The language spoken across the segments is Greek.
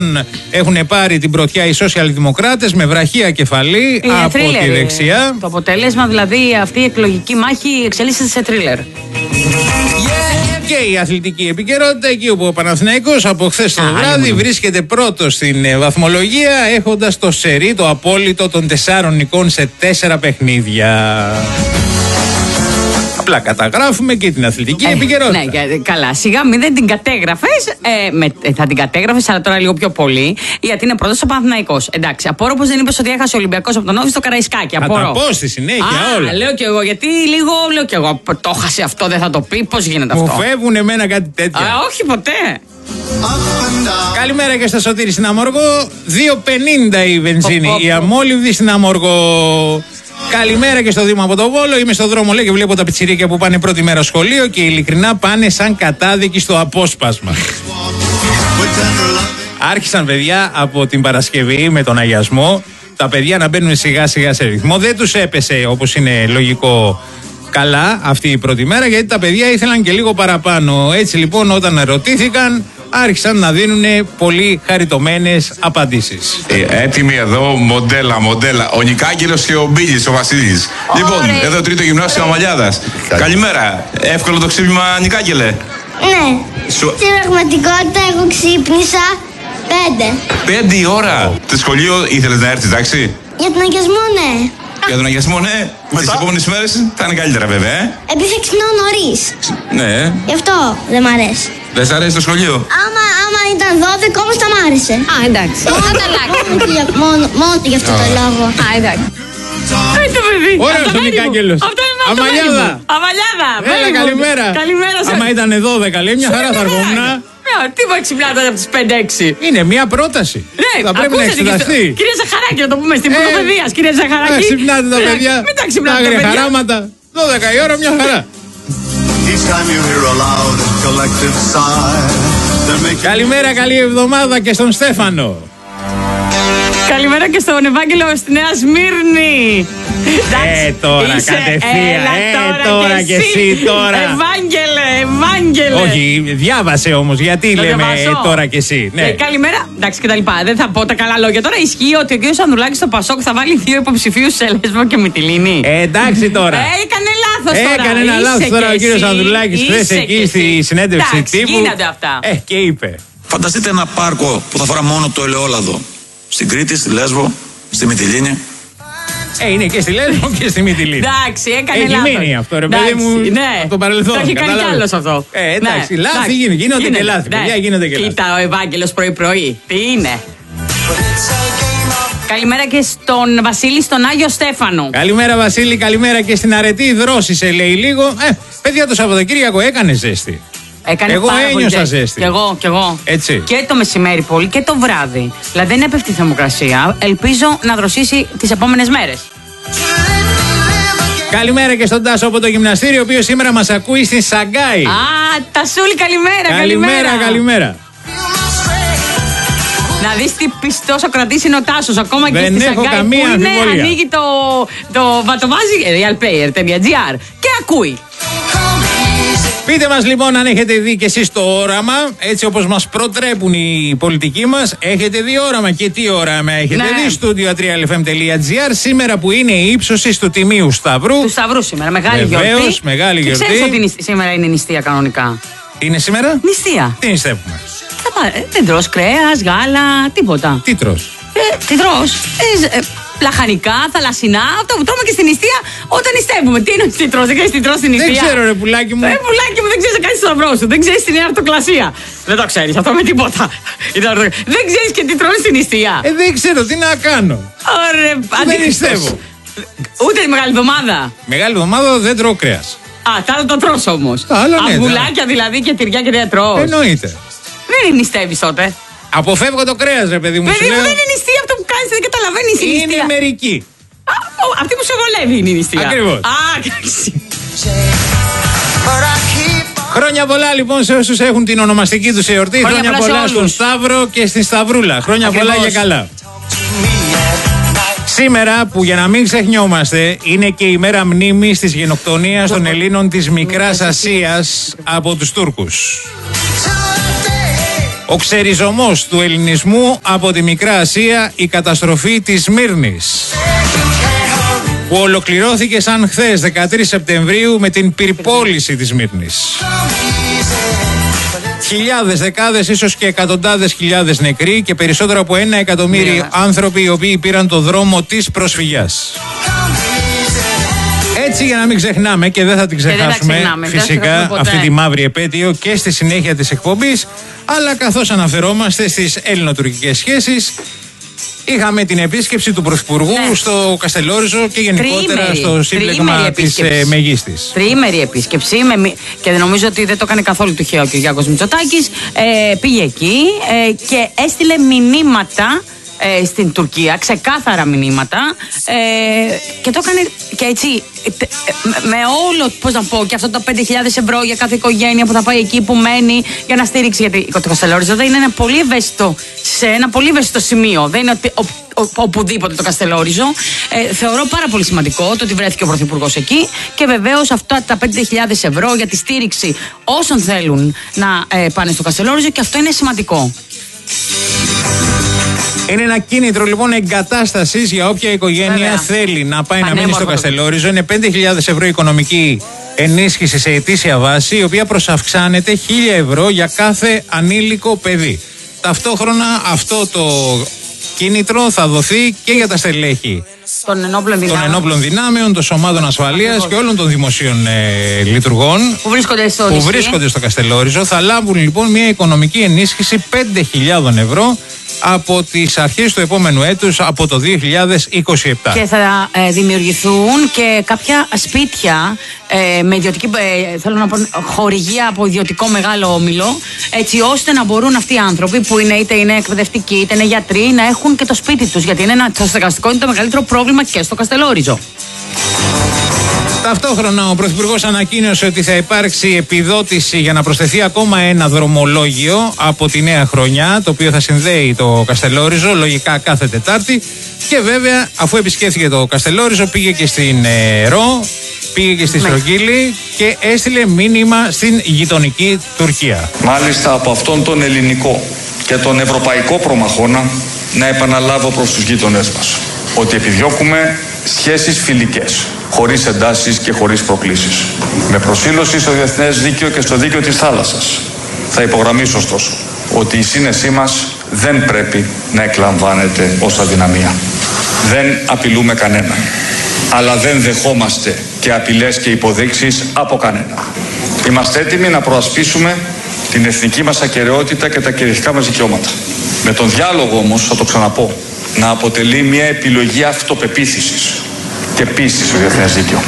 Έχουν πάρει την πρωτιά οι σοσιαλδημοκράτες με βραχία κεφαλή από τη δεξιά. Το αποτέλεσμα, δηλαδή, αυτή η εκλογική μάχη εξελίσσεται σε θρίλερ. Και η αθλητική επικαιρότητα, εκεί όπου ο Παναθηναϊκός από χθες το βράδυ βρίσκεται πρώτος στην βαθμολογία, έχοντας το σερί, το απόλυτο των 4 νικών σε 4 παιχνίδια. Απλά καταγράφουμε και την αθλητική επικαιρότητα. Ναι, καλά. Σιγά μην δεν την κατέγραφες. Θα την κατέγραφες, αλλά τώρα λίγο πιο πολύ. Γιατί είναι πρώτος ο Παναθηναϊκός. Εντάξει, απορώ πως δεν είπες ότι έχασε ο Ολυμπιακός από τον Όφη στο Καραϊσκάκι. Θα τα πω στη συνέχεια όλα. Λέω κι εγώ, γιατί λίγο λέω κι εγώ. Το έχασε αυτό, δεν θα το πει. Πώς γίνεται αυτό? Μου φεύγουν εμένα κάτι τέτοια. Όχι ποτέ. Καλημέρα και στα Σωτήρη στην Αμόργο. 2,50 η βενζίνη. Η αμόλυβδη στην Αμόργο. Καλημέρα και στο Δήμο από το Βόλο. Είμαι στο δρόμο, λέει, και βλέπω τα πιτσιρίκια που πάνε πρώτη μέρα σχολείο και ειλικρινά πάνε σαν κατάδικοι στο απόσπασμα. Άρχισαν, παιδιά, από την Παρασκευή με τον αγιασμό. Τα παιδιά να μπαίνουν σιγά σιγά σε ρυθμό. Δεν τους έπεσε, όπως είναι λογικό, καλά αυτή η πρώτη μέρα, γιατί τα παιδιά ήθελαν και λίγο παραπάνω. Έτσι λοιπόν, όταν ερωτήθηκαν, άρχισαν να δίνουν πολύ χαριτωμένες απαντήσεις. Έτοιμοι εδώ, μοντέλα. Ο Νικάγγελος και ο Μπίλης, ο Βασίλης. Λοιπόν, εδώ τρίτο γυμνάσιο Αμαλιάδας. Καλημέρα. Εύκολο το ξύπνημα, Νικάγγελε? Ναι. Στην πραγματικότητα εγώ ξύπνησα 5. 5 η ώρα. Το σχολείο ήθελες να έρθεις, εντάξει? Για τον αγιασμό, ναι. Για τον αγιασμό, ναι. Τις επόμενες μέρες θα είναι καλύτερα, βέβαια. Επειδή θα ξυπνάω νωρίς. Ναι. Γι' αυτό δεν μ' αρέσει. Δεν σ' αρέσει το σχολείο? Άμα ήταν 12 όμως θα μ' άρεσε. Εντάξει. Μόνο γι' αυτό το λόγο. Εντάξει. Το παιδί. Ωραίος ο Νικάγγελος. Αμαλιάδα. Έλα, καλημέρα. Καλημέρα σας. Άμα ήταν 12, λέει, μια χαρά θα έρχομουν. Τι μου ξυπνάτε από τις 5-6? Είναι μια πρόταση. Ναι, θα πρέπει να εξεταστεί. Κυρία Ζαχαράκη, να το πούμε στην πρωτοπαιδείας. Κυρία Ζαχαράκη. Ξυπνάτε τα παιδιά. Μην τα ξυπνάτε τα παιδιά. Χαράματα. 12 η ώρα, μια χαρά. Καλημέρα, καλή εβδομάδα και στον Στέφανο. Καλημέρα και στον Ευάγγελο στη Νέα Σμύρνη. Τώρα κατευθείαν. Τώρα και εσύ τώρα. Ευάγγελε. Όχι, διάβασε όμως, γιατί λέμε τώρα και εσύ. Ναι. Καλημέρα. Εντάξει και τα λοιπά. Δεν θα πω τα καλά λόγια. Τώρα ισχύει ότι ο κ. Ανδρουλάκης στο Πασόκ θα βάλει 2 υποψηφίους σε Λέσβο και Μυτιλήνη? Εντάξει τώρα. Έκανε λάθος τώρα. Έκανε ένα λάθος τώρα ο κ. Ανδρουλάκης χθες εκεί στη συνέντευξη τύπου. Γίνονται αυτά. Και είπε. Φανταστείτε ένα πάρκο που θα φορά μόνο το ελαιόλαδο. Στην Κρήτη, στη Λέσβο, στη Μυτιλήνη. Είναι και στη Λέσβο και στη Μυτιλήνη. Εντάξει, έκανε λάθος. Έχει μείνει αυτό, ρε παιδί μου, από το παρελθόν. Το έχει κάνει κι άλλος αυτό. Εντάξει, λάθη γίνονται και λάθη. Παιδιά, γίνονται και λάθη. Κοίτα ο Ευάγγελος πρωί-πρωί. Τι είναι. Καλημέρα και στον Βασίλη, στον Άγιο Στέφανο. Καλημέρα, Βασίλη, καλημέρα και στην αρετή. Δρόσησε, λέει λίγο. Παιδιά, το Σαββατοκύριακο έκανε ζέστη. Εγώ ένιωσα ζέστη. Κι εγώ. Έτσι. Και το μεσημέρι πολύ και το βράδυ. Δηλαδή δεν έπεφτει η θερμοκρασία. Ελπίζω να δροσίσει τις επόμενες μέρες. Καλημέρα και στον Τάσο από το γυμναστήριο, ο οποίος σήμερα μας ακούει στη Σαγκάη. Τασούλη, καλημέρα. Να δεις τι πιστός ο κρατής είναι ο Τάσος. Ακόμα και στη Σαγκάη που είναι, ανοίγει το βατοβάζι realplayer.gr και ακούει. Πείτε μας λοιπόν αν έχετε δει και εσείς το όραμα, έτσι όπως μας προτρέπουν οι πολιτικοί μας. Έχετε δει όραμα και τι όραμα έχετε δει? Studio3lfm.gr. Σήμερα που είναι η ύψωση του Τιμίου Σταυρού. Του Σταυρού σήμερα, μεγάλη γιορτή. Βεβαίως, μεγάλη γιορτή. Ξέρεις ότι σήμερα είναι νηστεία κανονικά? Είναι σήμερα? Νηστεία. Τι νηστεύουμε? Δεν τρως κρέας, γάλα, τίποτα. Τι τρως? Τι τρως? Λαχανικά, θαλασσινά, αυτό που τρώμε και στην νηστεία όταν νηστεύουμε. Τι είναι τι τρως? Δεν ξέρεις τι τρως στην νηστεία? Δεν ξέρω, ρε πουλάκι μου. Πουλάκι μου, δεν ξέρεις να κάνεις το σταυρό σου. Δεν ξέρεις την αρτοκλασία. Δεν το ξέρεις αυτό με τίποτα. Δεν ξέρεις και τι τρως στην νηστεία. Δεν ξέρω τι να κάνω. Δεν νηστεύω. Ούτε τη Μεγάλη Εβδομάδα. Μεγάλη Εβδομάδα δεν τρώω κρέας. Τα το τρως όμως. Αυγουλάκια δηλαδή και τυριά και δεν τρως. Εννοείται. Δεν νηστεύεις τότε. Αποφεύγω το κρέας, ρε παιδί μου. Παιδί μου, δεν είναι νηστεία αυτό που κάνεις, δεν καταλαβαίνεις η νηστεία. Είναι μερική. Αυτή που σε βολεύει είναι η νηστεία. Ακριβώς. Χρόνια πολλά λοιπόν σε όσους έχουν την ονομαστική τους εορτή. Χρόνια πολλά στον Σταύρο και στην Σταυρούλα. Χρόνια πολλά και καλά. Σήμερα που, για να μην ξεχνιόμαστε, είναι και η μέρα μνήμης της γενοκτονίας των Ελλήνων της Μικράς Ασίας από τους Τούρκους. Ο ξεριζωμός του ελληνισμού από τη Μικρά Ασία, η καταστροφή της Σμύρνης, που ολοκληρώθηκε σαν χθες 13 Σεπτεμβρίου με την πυρπόληση της Σμύρνης. Χιλιάδες, δεκάδες, ίσως και εκατοντάδες χιλιάδες νεκροί και περισσότερο από 1 εκατομμύριο άνθρωποι οι οποίοι πήραν το δρόμο της προσφυγιάς. Έτσι, για να μην ξεχνάμε και δεν θα την ξεχάσουμε φυσικά αυτή τη μαύρη επέτειο και στη συνέχεια της εκπομπής, αλλά καθώς αναφερόμαστε στις ελληνοτουρκικές σχέσεις, είχαμε την επίσκεψη του Πρωθυπουργού στο Καστελόριζο και γενικότερα στο σύμπλεγμα της Μεγίστης. Τριήμερη επίσκεψη και νομίζω ότι δεν το έκανε καθόλου τυχαίο ο Κυριάκος Μητσοτάκης. Πήγε εκεί και έστειλε μηνύματα στην Τουρκία, ξεκάθαρα μηνύματα, και το έκανε και έτσι με όλο, πώς να πω, και αυτό τα 5.000 ευρώ για κάθε οικογένεια που θα πάει εκεί, που μένει, για να στήριξει, γιατί το Καστελόριζο δεν είναι ένα πολύ ευαίσθητο, σε ένα πολύ ευαίσθητο σημείο, δεν είναι οπουδήποτε το Καστελόριζο. Θεωρώ πάρα πολύ σημαντικό το ότι βρέθηκε ο Πρωθυπουργός εκεί και βεβαίως αυτά τα 5.000 ευρώ για τη στήριξη όσων θέλουν να πάνε στο Καστελόριζο, και αυτό είναι σημαντικό. Είναι ένα κίνητρο λοιπόν εγκατάστασης για όποια οικογένεια θέλει να πάει να μείνει στο Καστελόριζο. Είναι 5.000 ευρώ οικονομική ενίσχυση σε ετήσια βάση, η οποία προσαυξάνεται 1.000 ευρώ για κάθε ανήλικο παιδί. Ταυτόχρονα αυτό το κίνητρο θα δοθεί και για τα στελέχη των ενόπλων δυνάμεων, των σωμάτων ασφαλείας και όλων των δημοσίων λειτουργών που βρίσκονται στο Καστελόριζο. Θα λάβουν λοιπόν μια οικονομική ενίσχυση 5.000 ευρώ από τις αρχές του επόμενου έτους, από το 2027. Και θα δημιουργηθούν και κάποια σπίτια με ιδιωτική, θέλω να πω, χορηγία από ιδιωτικό μεγάλο όμιλο, έτσι ώστε να μπορούν αυτοί οι άνθρωποι που είναι, είτε είναι εκπαιδευτικοί είτε είναι γιατροί, να έχουν και το σπίτι τους. Γιατί το στεγαστικό είναι το μεγαλύτερο πρόβλημα και στο Καστελόριζο. Ταυτόχρονα ο Πρωθυπουργός ανακοίνωσε ότι θα υπάρξει επιδότηση για να προσθεθεί ακόμα ένα δρομολόγιο από τη νέα χρονιά, το οποίο θα συνδέει το Καστελόριζο λογικά κάθε Τετάρτη. Και βέβαια, αφού επισκέφθηκε το Καστελόριζο, πήγε και στην Ρο, πήγε και στη Στρογγύλη και έστειλε μήνυμα στην γειτονική Τουρκία. Μάλιστα από αυτόν τον ελληνικό και τον ευρωπαϊκό προμαχώνα, να επαναλάβω προς τους γείτονές μας ότι επιδιώκουμε σχέσεις φιλικές, χωρίς εντάσεις και χωρίς προκλήσεις, με προσήλωση στο διεθνές δίκαιο και στο δίκαιο της θάλασσας. Θα υπογραμμίσω ωστόσο ότι η σύνεσή μας δεν πρέπει να εκλαμβάνεται ως αδυναμία. Δεν απειλούμε κανέναν, αλλά δεν δεχόμαστε και απειλές και υποδείξεις από κανέναν. Είμαστε έτοιμοι να προασπίσουμε την εθνική μας ακεραιότητα και τα κυριαρχικά μας δικαιώματα. Με τον διάλογο όμως, θα το ξαναπώ, να αποτελεί μια επιλογή αυτοπεποίθησης και πίστης στο διεθνές δίκαιο.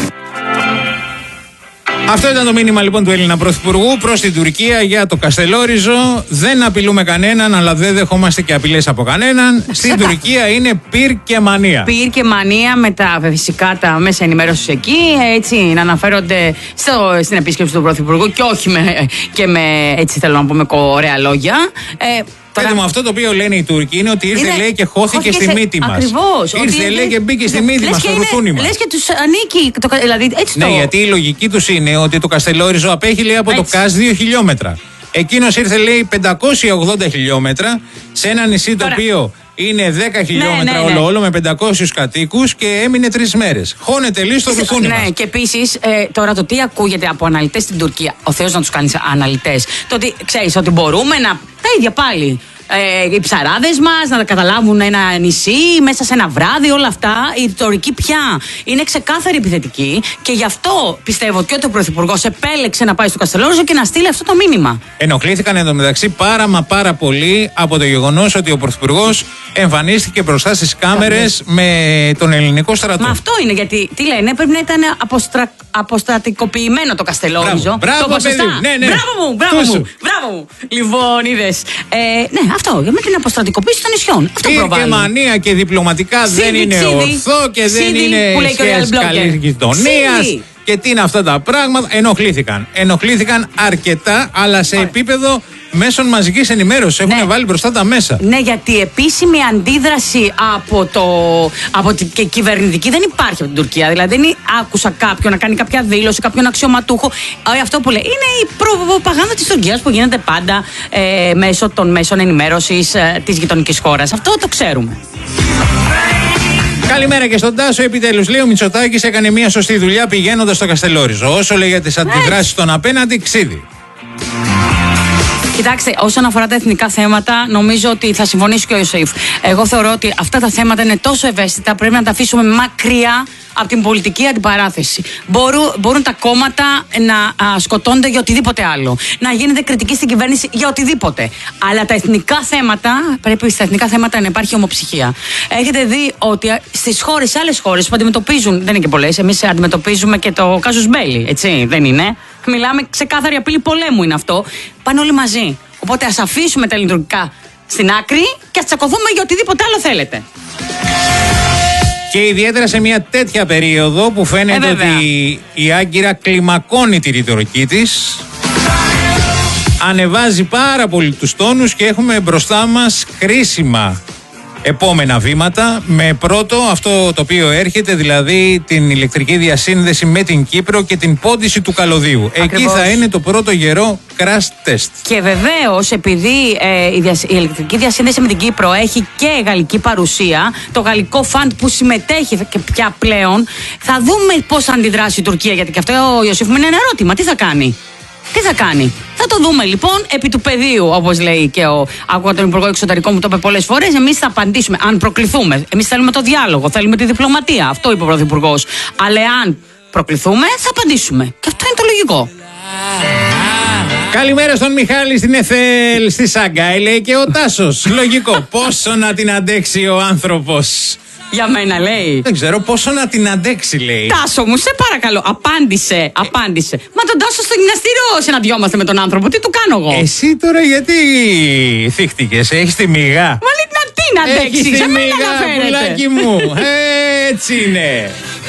Αυτό ήταν το μήνυμα λοιπόν του Έλληνα Πρωθυπουργού προς την Τουρκία για το Καστελόριζο. Δεν απειλούμε κανέναν, αλλά δεν δεχόμαστε και απειλές από κανέναν. Στην Τουρκία είναι πυρ και μανία. Πυρ και μανία με τα φυσικά τα μέσα ενημέρωσης εκεί. Έτσι να αναφέρονται στην επίσκεψη του Πρωθυπουργού και όχι με έτσι θέλω να πούμε ωραία λόγια. Πείτε μου, αυτό το οποίο λένε οι Τούρκοι είναι ότι ήρθε, λέει, και χώθηκε στη μύτη μας. Ακριβώς. Ήρθε, λέει, και μπήκε στη μύτη μας, στο ρουθούνι μας. Λες και τους ανήκει. Δηλαδή, έτσι ναι, γιατί η λογική τους είναι ότι το Καστελόριζο απέχει, λέει, από το ΚΑΣ 2 χιλιόμετρα. Εκείνος ήρθε, λέει, 580 χιλιόμετρα σε ένα νησί το οποίο είναι 10 χιλιόμετρα όλο με 500 κατοίκους και έμεινε 3 μέρες. Χώνεται, λέει, στο ρουθούνι μας. Ναι, και επίσης τώρα το τι ακούγεται από αναλυτές στην Τουρκία, ο Θεός να τους κάνει αναλυτές, το ότι ξέρεις ότι μπορούμε να. Τα ίδια πάλι. Οι ψαράδες μας να καταλάβουν ένα νησί μέσα σε ένα βράδυ, όλα αυτά. Η ρητορική πια είναι ξεκάθαρη επιθετική και γι' αυτό πιστεύω και ότι ο Πρωθυπουργός επέλεξε να πάει στο Καστελόριζο και να στείλει αυτό το μήνυμα. Ενοχλήθηκαν εντωμεταξύ πάρα πολύ από το γεγονός ότι ο Πρωθυπουργός εμφανίστηκε μπροστά στις κάμερες με τον ελληνικό στρατό. Μα αυτό είναι, γιατί τι λένε, πρέπει να ήταν αποστρατικοποιημένο το Καστελόριζο. Μπράβο, παιδί. Ναι. Μπράβο μου. Λοιπόν, είδες. Ναι, αυτό, με την αποστρατικοποίηση των νησιών. Αυτό προβάλλει. Και μανία και διπλωματικά δεν είναι ορθό και δεν είναι σχέση καλής γειτονίας. Και τι είναι αυτά τα πράγματα. Ενοχλήθηκαν αρκετά, αλλά σε επίπεδο μέσων μαζικής ενημέρωσης. Έχουν βάλει μπροστά τα μέσα. Ναι, γιατί η επίσημη αντίδραση από την κυβερνητική δεν υπάρχει από την Τουρκία. Δηλαδή δεν άκουσα κάποιον να κάνει κάποια δήλωση, κάποιον αξιωματούχο. Αυτό που λέει είναι η προπαγάνδα της Τουρκίας που γίνεται πάντα μέσω των μέσων ενημέρωσης της γειτονικής χώρας. Αυτό το ξέρουμε. Καλημέρα και στον Τάσο. Επιτέλους, λέει ο Μητσοτάκης έκανε μια σωστή δουλειά πηγαίνοντας στο Καστελόριζο. Όσο λέει για τις αντιδράσεις των απέναντι, ξύδι. Κοιτάξτε, όσον αφορά τα εθνικά θέματα, νομίζω ότι θα συμφωνήσει και ο Ιωσήφ. Εγώ θεωρώ ότι αυτά τα θέματα είναι τόσο ευαίσθητα, πρέπει να τα αφήσουμε μακριά από την πολιτική αντιπαράθεση. Μπορούν τα κόμματα να σκοτώνται για οτιδήποτε άλλο. Να γίνεται κριτική στην κυβέρνηση για οτιδήποτε. Αλλά τα εθνικά θέματα, πρέπει στα εθνικά θέματα να υπάρχει ομοψυχία. Έχετε δει ότι στις χώρες, σε άλλες χώρες που αντιμετωπίζουν, δεν είναι και πολλές, εμείς αντιμετωπίζουμε και το κάζους μπέλι, έτσι, δεν είναι. Μιλάμε ξεκάθαρη απειλή πολέμου είναι αυτό. Πάνε όλοι μαζί. Οπότε ας αφήσουμε τα λειτουργικά στην άκρη και ας τσακωθούμε για οτιδήποτε άλλο θέλετε. Και ιδιαίτερα σε μια τέτοια περίοδο που φαίνεται ότι η Άγκυρα κλιμακώνει τη ρητορική της, ανεβάζει πάρα πολύ τους τόνους και έχουμε μπροστά μας κρίσιμα επόμενα βήματα, με πρώτο αυτό το οποίο έρχεται, δηλαδή την ηλεκτρική διασύνδεση με την Κύπρο και την πόντιση του καλωδίου. Εκεί θα είναι το πρώτο γερό crash test. Και βεβαίως, επειδή η ηλεκτρική διασύνδεση με την Κύπρο έχει και γαλλική παρουσία, το γαλλικό φαντ που συμμετέχει και πια πλέον, θα δούμε πώς θα αντιδράσει η Τουρκία, γιατί και αυτό ο Ιωσήφ μου είναι ένα ερώτημα. Τι θα κάνει? Τι θα κάνει? Θα το δούμε λοιπόν επί του πεδίου, όπως λέει και άκουγα τον Υπουργό Εξωτερικών μου το είπε πολλές φορές. Εμείς θα απαντήσουμε, αν προκληθούμε. Εμείς θέλουμε το διάλογο, θέλουμε τη διπλωματία. Αυτό είπε ο Πρωθυπουργός. Αλλά αν προκληθούμε, θα απαντήσουμε. Και αυτό είναι το λογικό. Καλημέρα στον Μιχάλη στην ΕΘΕΛ, στη Σαγκάη, λέει και ο Τάσος. Λογικό. Πόσο να την αντέξει ο άνθρωπος. Για μένα λέει. Δεν ξέρω πόσο να την αντέξει, λέει. Τάσο μου, σε παρακαλώ, απάντησε. Μα τον Τάσο στο γυμναστήριο συναντιόμαστε με τον άνθρωπο. Τι του κάνω εγώ? Εσύ τώρα γιατί θύχτηκες, έχεις τη μηγά. Μα λέει να την αντέξει. Έχεις τη μηγά, πουλάκι μου. Έτσι είναι.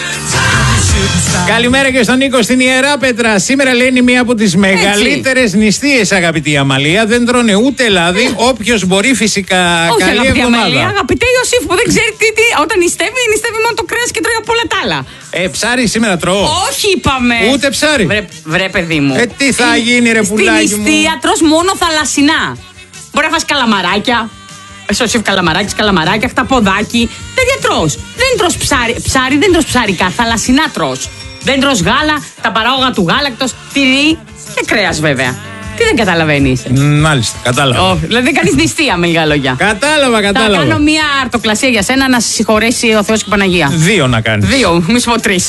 Καλημέρα και στον Νίκο στην Ιεράπετρα. Σήμερα λέει είναι μία από τις μεγαλύτερες νηστείες, αγαπητή Αμαλία. Δεν τρώνε ούτε λάδι. Όποιος μπορεί, φυσικά. Όχι, καλή αγαπητή εβδομάδα. Αμαλία, αγαπητέ Ιωσήφ που δεν ξέρει τι. Όταν νηστεύει μόνο το κρέας και τρώει από όλα τα άλλα. Ψάρι σήμερα τρώω. Όχι, είπαμε. Ούτε ψάρι. Βρε, παιδί μου. Τι θα γίνει, ρε πουλάκι μου. Στην νηστεία τρως μόνο θαλασσινά. Μπορεί να φας καλαμαράκια. Ιωσήφ, καλαμαράκια, χταποδάκι. Τέτοια τρως. Δεν τρως ψάρι, δεν τρως ψάρικα. Θαλασσινά τρως. Δεν τρως γάλα, τα παράγωγα του γάλακτος, τυρί και κρέας βέβαια. Τι δεν καταλαβαίνεις? Μάλιστα, κατάλαβα. Δηλαδή δεν κάνεις νηστεία με λίγα λόγια. Κατάλαβα. Θα κάνω μια αρτοκλασία για σένα να σε συγχωρέσει ο Θεός και η Παναγία. 2 να κάνεις. 2, μη σου πω 3.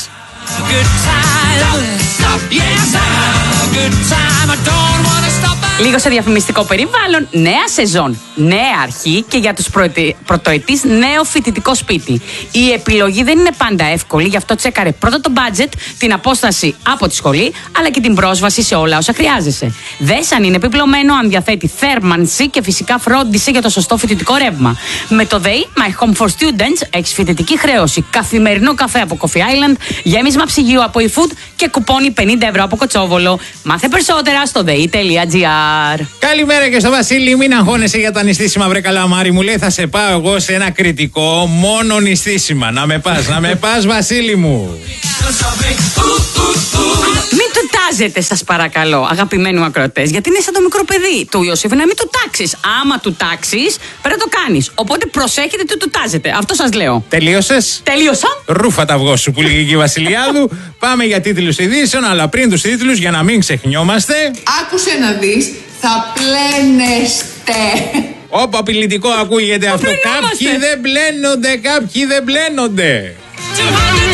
Λίγο σε διαφημιστικό περιβάλλον, νέα σεζόν, νέα αρχή και για τους πρωτοετής νέο φοιτητικό σπίτι. Η επιλογή δεν είναι πάντα εύκολη, γι' αυτό τσέκαρε πρώτα το budget, την απόσταση από τη σχολή, αλλά και την πρόσβαση σε όλα όσα χρειάζεσαι. Δες αν είναι επιπλωμένο, αν διαθέτει θέρμανση και φυσικά φρόντισε για το σωστό φοιτητικό ρεύμα. Με το ΔΕΗ, My Home for Students, έχεις φοιτητική χρέωση, καθημερινό καφέ από Coffee Island, γέμισμα ψυγείου από eFood και κουπόνι 50 ευρώ από Κοτσόβολο. Μάθε περισσότερα στο dei.gr. Καλημέρα και στο Βασίλη, μην αγχώνεσαι για τα νηστίσιμα, βρε καλαμάρι μου. Λέει θα σε πάω εγώ σε ένα κριτικό μόνο νηστίσιμα. Να με πας Βασίλη μου. Μην του τάζετε, σας παρακαλώ, αγαπημένοι μου ακροατές, γιατί είναι σαν το μικρό παιδί του Ιωσήφ, να μην του τάξεις. Άμα του τάξεις, πρέπει να το κάνεις. Οπότε προσέχετε τι του τάζετε. Αυτό σας λέω. Τελείωσες? Τελείωσα. Ρούφα τα αυγό σου που λέγει και η Βασιλιάδου. Πάμε για τίτλους ειδήσεων, αλλά πριν τους τίτλους, για να μην ξεχνιόμαστε. Άκουσε να δεις, θα πλένεστε. Όπα, απειλητικό ακούγεται αυτό. Κάποιοι δεν μπλένονται.